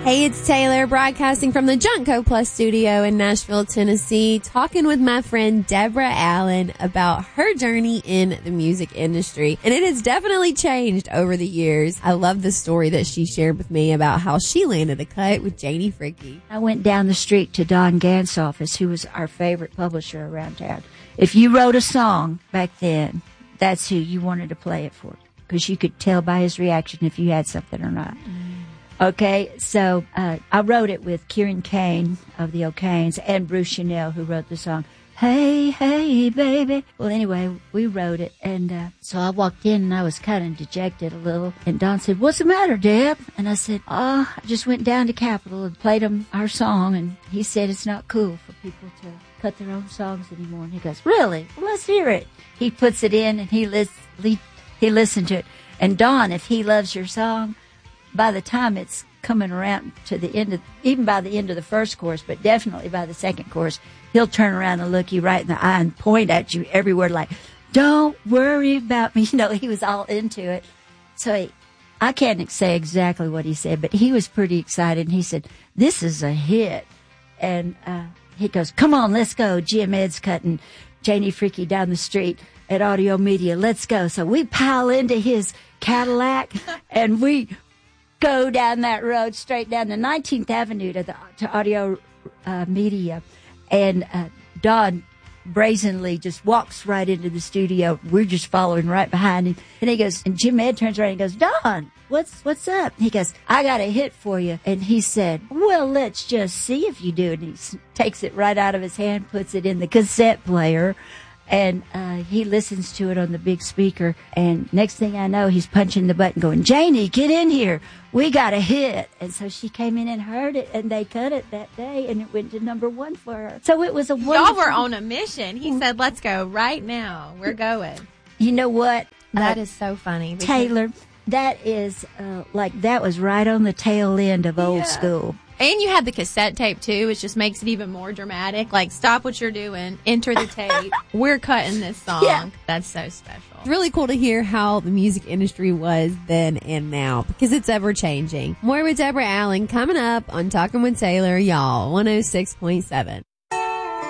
Hey, it's Taylor broadcasting from the Junko Plus studio in Nashville, Tennessee, talking with my friend Deborah Allen about her journey in the music industry. And it has definitely changed over the years. I love the story that she shared with me about how she landed a cut with Janie Fricke. I went down the street to Don Gant's office, who was our favorite publisher around town. If you wrote a song back then, that's who you wanted to play it for, because you could tell by his reaction if you had something or not. Okay, so I wrote it with Kieran Kane of the O'Kanes and Bruce Chanel, who wrote the song, Hey, Hey, Baby. Well, anyway, we wrote it, and so I walked in, and I was kind of dejected a little. And Don said, what's the matter, Deb? And I said, I just went down to Capitol and played him our song, and he said it's not cool for people to cut their own songs anymore. And he goes, really? Well, let's hear it. He puts it in, and he listened to it. And Don, if he loves your song, by the time it's coming around to the end of, even by the end of the first chorus, but definitely by the second chorus, he'll turn around and look you right in the eye and point at you everywhere like, don't worry about me. You know, he was all into it. So I can't say exactly what he said, but he was pretty excited. And he said, this is a hit. And he goes, come on, let's go. Jim Ed's cutting Janie Fricke down the street at Audio Media. Let's go. So we pile into his Cadillac and we go down that road straight down the 19th Avenue to Audio Media. And Don brazenly just walks right into the studio. We're just following right behind him. And he goes, and Jim Ed turns around and goes, Don, what's up? He goes, I got a hit for you. And he said, well, let's just see if you do. And he takes it right out of his hand, puts it in the cassette player. And he listens to it on the big speaker. And next thing I know, he's punching the button going, Janie, get in here. We got a hit. And so she came in and heard it, and they cut it that day, and it went to number one for her. So it was a wonderful... Y'all were on a mission. He said, let's go right now. We're going. You know what? That is so funny. Taylor, that is that was right on the tail end of old school. And you had the cassette tape, too, which just makes it even more dramatic. Like, stop what you're doing, enter the tape. We're cutting this song. Yeah. That's so special. It's really cool to hear how the music industry was then and now, because it's ever changing. More with Deborah Allen coming up on Talking with Taylor, y'all, 106.7.